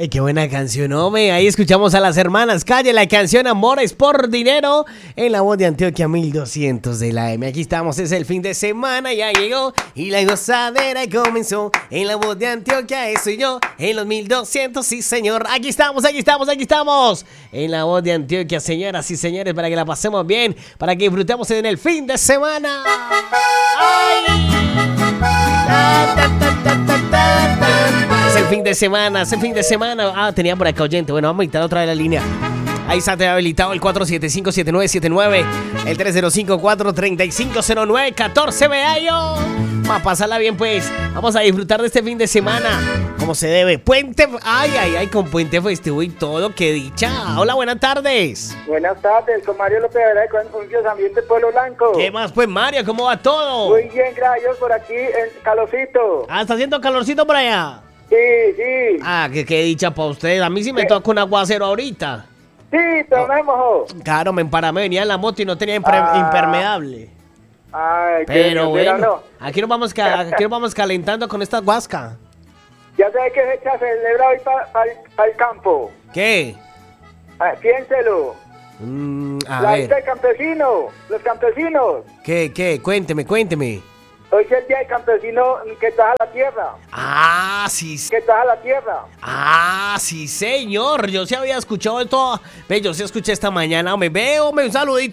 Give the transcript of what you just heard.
Qué buena canción, hombre. Ahí escuchamos a las hermanas Calle, la canción Amores por Dinero, en la voz de Antioquia 1200 de la M. Aquí estamos, es el fin de semana, ya llegó y la gozadera comenzó. En la voz de Antioquia, eso y yo, en los 1200, sí señor. Aquí estamos. En la voz de Antioquia, señoras y señores, para que la pasemos bien, para que disfrutemos en el fin de semana. ¡Ay! Es el fin de semana. Tenía por acá oyente. Bueno, vamos a invitar otra vez la línea. Ahí está, te ha habilitado el 475-7979, el 305-435-0914, vea yo. Va a pasarla bien, pues. Vamos a disfrutar de este fin de semana como se debe. Puente, con puente festivo y todo, qué dicha. Hola, buenas tardes. Buenas tardes, con Mario López Vera, con Función Ambiente Pueblo Blanco. ¿Qué más, pues, Mario? ¿Cómo va todo? Muy bien, gracias, por aquí, en calorcito. ¿Está haciendo calorcito por allá? Sí. Qué dicha para usted. A mí sí me toca un aguacero ahorita. Sí, pero me mojó. Claro, me emparamé, venía en la moto y no tenía impermeable. Ay, pero bueno, no. aquí nos vamos calentando con esta guasca. Ya sabes qué fecha se celebra hoy para el campo. ¿Qué? Piénselo. La isla del campesino, los campesinos. ¿Qué? Cuénteme. Hoy es el día del campesino que trabaja la tierra. Sí. Que trabaja la tierra. Sí, señor. Yo sí había escuchado de todo. Yo sí escuché esta mañana. Un saludito.